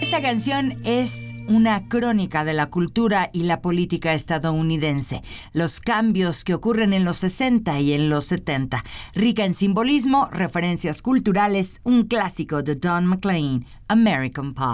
Esta canción es una crónica de la cultura y la política estadounidense, los cambios que ocurren en los 60 y en los 70, rica en simbolismo, referencias culturales, un clásico de Don McLean, American Pie.